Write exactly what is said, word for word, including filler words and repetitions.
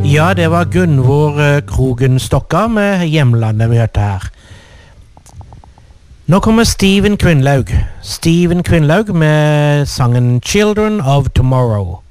Ja, det var Gunvor eh, Krogen Stokka med Hjemlandet vi hørte her. Nå kommer Steven Kvinlaug. Steven Kvinlaug med sangen Children of Tomorrow.